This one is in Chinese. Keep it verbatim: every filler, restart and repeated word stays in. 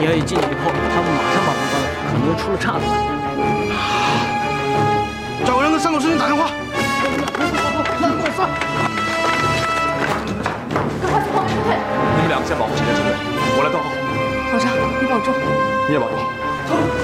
叶一进去以后，他们马上把门关了，可能又出了岔子。 找个人跟山口师兄打电话。 你们两个先保护前面车队，我来断后。 老张，你保重。 你也保重。